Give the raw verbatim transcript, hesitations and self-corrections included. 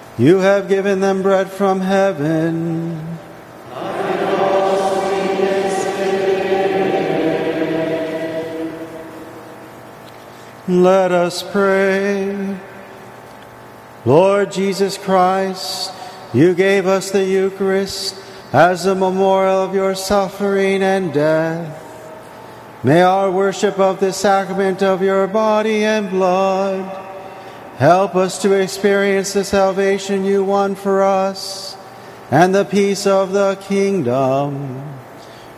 You have given them bread from heaven. Let us pray. Lord Jesus Christ, you gave us the Eucharist as a memorial of your suffering and death. May our worship of the sacrament of your body and blood help us to experience the salvation you won for us and the peace of the kingdom.